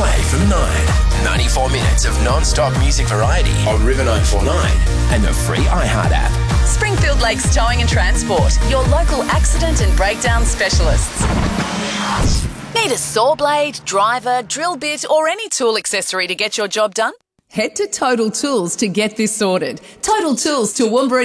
play from 9. 94 minutes of non-stop music variety on River 949 and the free iHeart app. Springfield Lakes Towing and Transport, your local accident and breakdown specialists. Need a saw blade, driver, drill bit or any tool accessory to get your job done? Head to Total Tools to get this sorted. Total Tools, Toowoomba